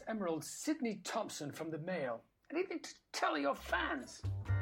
Emerald Sydney Thompson from the Mail. Anything to tell your fans?